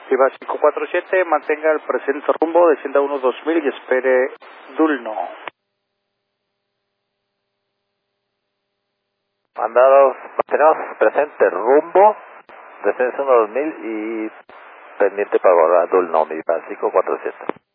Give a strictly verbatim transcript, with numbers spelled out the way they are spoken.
Viva cinco cuatro siete, mantenga el presente rumbo, descienda uno dos mil y espere Dulno. Mandados, tenemos presente rumbo, descenso uno dos mil y pendiente para abordar Dulno, Viva cinco cuatro siete.